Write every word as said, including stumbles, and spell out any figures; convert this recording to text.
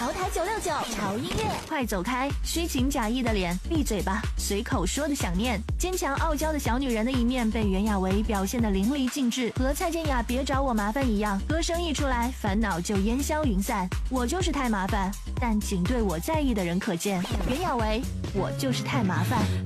潮台九六九潮音乐， 快走开！虚情假意的脸，闭嘴吧！随口说的想念，坚强傲娇的小女人的一面被袁娅维表现得淋漓尽致，和蔡健雅别找我麻烦一样，歌声一出来，烦恼就烟消云散。我就是太麻烦，但仅对我在意的人可见。袁娅维，我就是太麻烦。